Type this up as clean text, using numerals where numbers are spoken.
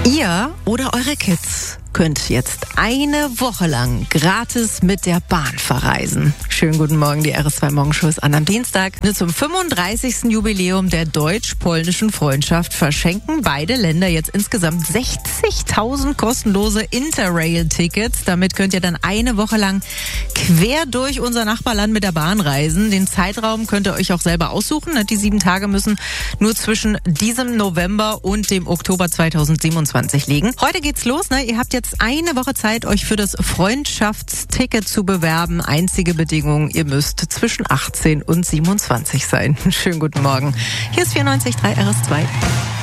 Ihr oder eure Kids könnt jetzt eine Woche lang gratis mit der Bahn verreisen. Schönen guten Morgen, die RS2 Morgenshow ist an am Dienstag. Zum 35. Jubiläum der deutsch-polnischen Freundschaft verschenken beide Länder jetzt insgesamt 60.000 kostenlose Interrail-Tickets. Damit könnt ihr dann eine Woche lang quer durch unser Nachbarland mit der Bahn reisen. Den Zeitraum könnt ihr euch auch selber aussuchen. Die 7 Tage müssen nur zwischen diesem November und dem Oktober 2027 liegen. Heute geht's los. Ihr habt jetzt eine Woche Zeit, euch für das Freundschaftsticket zu bewerben. Einzige Bedingung, ihr müsst zwischen 18 und 27 sein. Schönen guten Morgen. Hier ist 94.3 RS2.